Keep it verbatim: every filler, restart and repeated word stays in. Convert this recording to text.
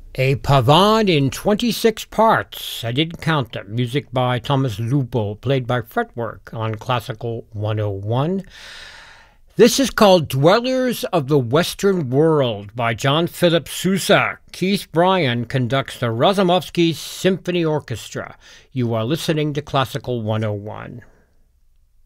A Pavane in twenty-six parts. I didn't count them. Music by Thomas Lupo, played by Fretwork on Classical one oh one. This is called Dwellers of the Western World by John Philip Sousa. Keith Bryan conducts the Razumovsky Symphony Orchestra. You are listening to Classical one oh one.